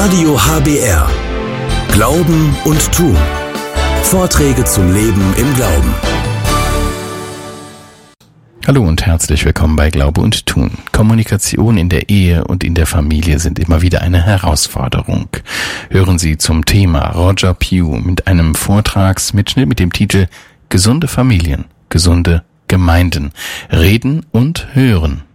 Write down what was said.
Radio HBR. Glauben und Tun. Vorträge zum Leben im Glauben. Hallo und herzlich willkommen bei Glaube und Tun. Kommunikation in der Ehe und in der Familie sind immer wieder eine Herausforderung. Hören Sie zum Thema Roger Pugh mit einem Vortragsmitschnitt mit dem Titel Gesunde Familien, gesunde Gemeinden. Reden und hören.